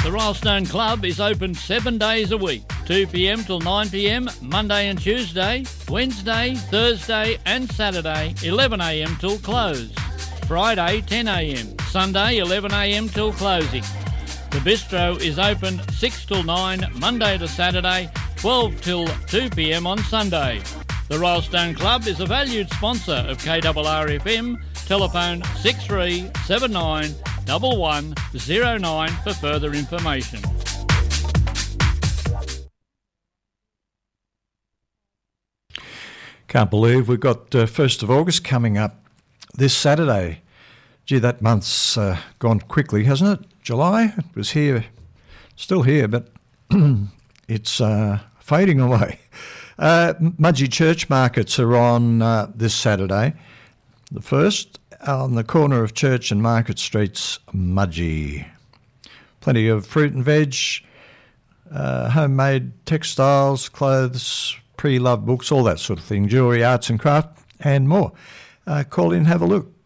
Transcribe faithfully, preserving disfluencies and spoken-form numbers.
The Rylestone Club is open seven days a week, two p m till nine p m, Monday and Tuesday, Wednesday, Thursday and Saturday, eleven a m till close. Friday, ten a m, Sunday, eleven a m till closing. The bistro is open six till nine, Monday to Saturday, twelve till two p m on Sunday. The Rylestone Club is a valued sponsor of K R R F M. Telephone six three seven nine one one zero nine for further information. Can't believe we've got uh, first of August coming up this Saturday. Gee, that month's uh, gone quickly, hasn't it? July, it was here, still here, but it's uh, fading away. Uh, Mudgee Church markets are on uh, this Saturday. The first on the corner of Church and Market Streets, Mudgee. Plenty of fruit and veg, uh, homemade textiles, clothes, pre-loved books, all that sort of thing, jewellery, arts and craft, and more. Uh, call in, have a look.